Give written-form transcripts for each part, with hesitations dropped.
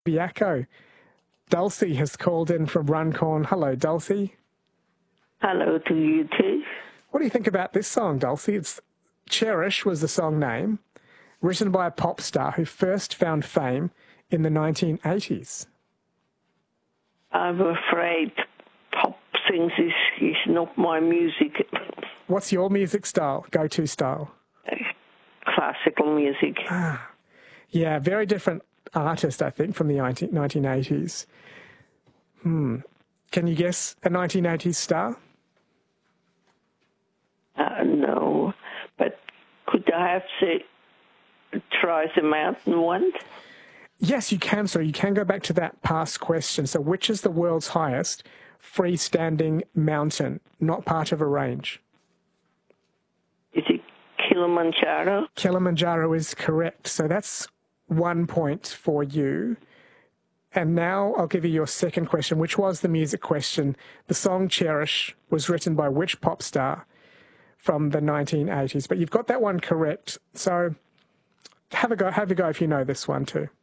Biaco. Dulcie has called in from Runcorn. Hello, Dulcie. Hello to you too. What do you think about this song, Dulcie? It's Cherish was the song name, written by a pop star who first found fame in the 1980s. I'm afraid pop things is not my music. What's your music style, go-to style? Classical music. Yeah, very different artist, I think, from the 1980s. Can you guess a 1980s star? No, but could I have to try the mountain one? Yes, you can, sir. You can go back to that past question. So which is the world's highest freestanding mountain, not part of a range? Is it Kilimanjaro? Kilimanjaro is correct. So that's 1 point for you. And now I'll give you your second question, which was the music question. The song Cherish was written by which pop star from the 1980s? But you've got that one correct. So have a go if you know this one too.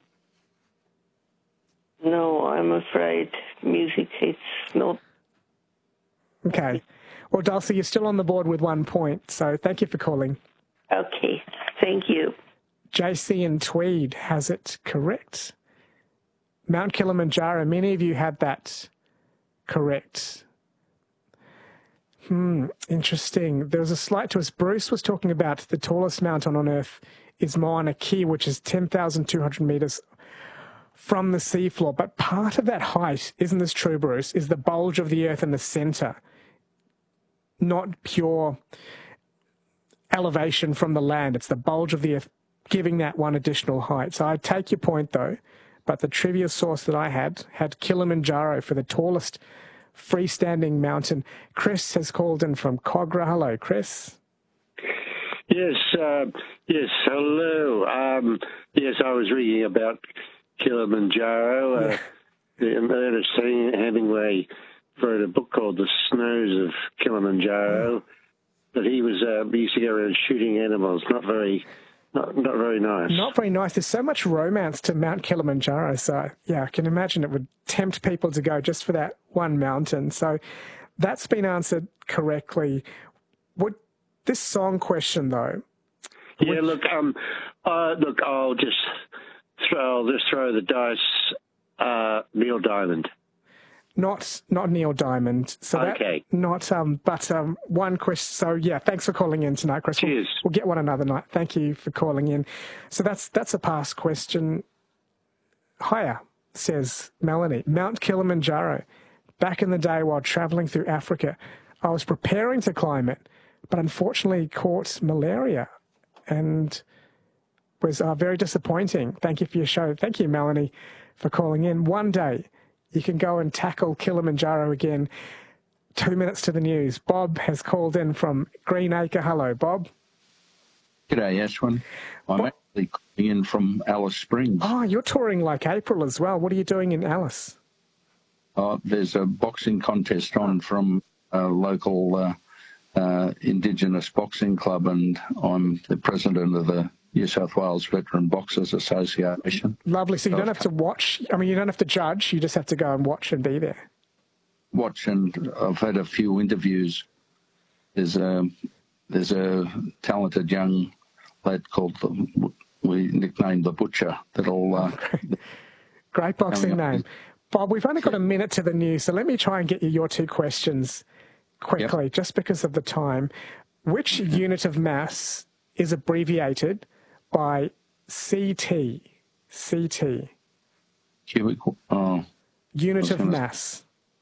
No, I'm afraid music is not. Okay. Well, Dulcie, you're still on the board with 1 point. So thank you for calling. Okay, thank you. JC in Tweed has it correct. Mount Kilimanjaro, many of you had that correct. Interesting. There was a slight twist. Bruce was talking about the tallest mountain on Earth is Mauna Kea, which is 10,200 meters from the seafloor. But part of that height, isn't this true, Bruce, is the bulge of the Earth in the center, not pure elevation from the land. It's the bulge of the Earth giving that one additional height. So I take your point, though. But the trivia source that I had Kilimanjaro for the tallest freestanding mountain. Chris has called in from Kogarah. Hello, Chris. Yes, hello. Yes, I was reading about Kilimanjaro. Ernest Hemingway wrote a book called The Snows of Kilimanjaro. But he used to go around shooting animals. Not very nice. Not very nice. There's so much romance to Mount Kilimanjaro. So, yeah, I can imagine it would tempt people to go just for that one mountain. So that's been answered correctly. This song question, though. Yeah, I'll just throw the dice. Neil Diamond. Not Neil Diamond. So okay. One question. So yeah, thanks for calling in tonight, Chris. Cheers. We'll get one another night. Thank you for calling in. So that's a past question. Hiya, says Melanie. Mount Kilimanjaro. Back in the day while traveling through Africa, I was preparing to climb it, but unfortunately caught malaria and was very disappointing. Thank you for your show. Thank you, Melanie, for calling in. One day you can go and tackle Kilimanjaro again. 2 minutes to the news. Bob has called in from Greenacre. Hello, Bob. G'day, Ashwin. I'm actually calling in from Alice Springs. Oh, you're touring like April as well. What are you doing in Alice? There's a boxing contest on from a local Indigenous boxing club, and I'm the president of the New South Wales Veteran Boxers Association. Lovely. So you don't have to watch. I mean, you don't have to judge. You just have to go and watch and be there. Watch, and I've had a few interviews. There's a talented young lad called we nicknamed the Butcher. That'll great boxing name, Bob. We've only got a minute to the news, so let me try and get you your two questions quickly, just because of the time. Which unit of mass is abbreviated by CT? CT. Cubic. Unit of mass.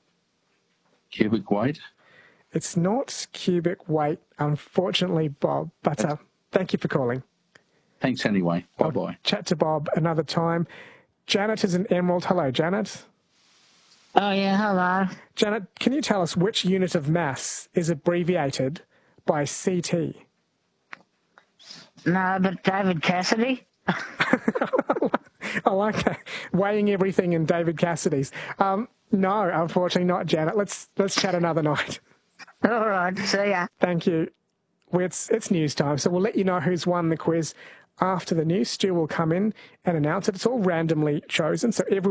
Cubic weight? It's not cubic weight, unfortunately, Bob, but thank you for calling. Thanks anyway. Bye-bye. I'll chat to Bob another time. Janet is in Emerald. Hello, Janet. Oh, yeah, hello. Janet, can you tell us which unit of mass is abbreviated by CT? No, but David Cassidy. I like that. Weighing everything in David Cassidy's. No, unfortunately not, Janet. Let's chat another night. All right, see ya. Thank you. It's news time, so we'll let you know who's won the quiz after the news. Stu will come in and announce it. It's all randomly chosen, so everyone